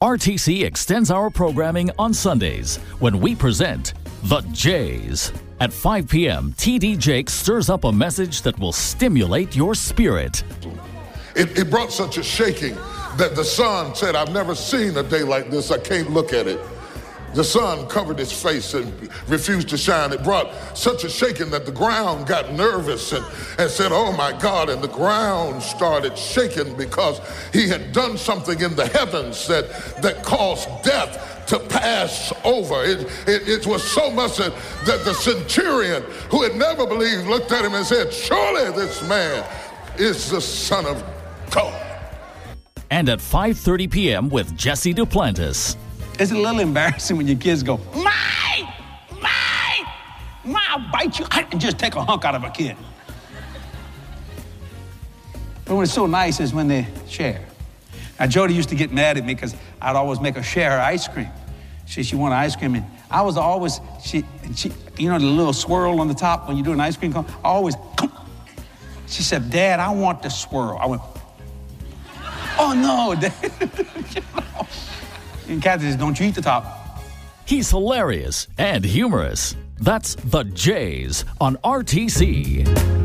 RTC extends our programming on Sundays when we present The Jays. At 5 p.m., TD Jakes stirs up a message that will stimulate your spirit. It brought such a shaking that the sun said, I've never seen a day like this. I can't look at it. The sun covered his face and refused to shine. It brought such a shaking that the ground got nervous and said, oh my God, and the ground started shaking because he had done something in the heavens that caused death to pass over. It was so much that the centurion, who had never believed, looked at him and said, surely this man is the Son of God. And at 5:30 p.m. with Jesse Duplantis. It's a little embarrassing when your kids go, Mine, I'll bite you, and just take a hunk out of a kid. But when it's so nice is when they share. Now, Jody used to get mad at me because I'd always make her share her ice cream. She wanted ice cream, and I was always, she, you know the little swirl on the top when you do an ice cream cone? I always, she said, Dad, I want the swirl. I went, oh no, Dad. You know? And Kathy says, don't you eat the top. He's hilarious and humorous. That's The Jays on RTC.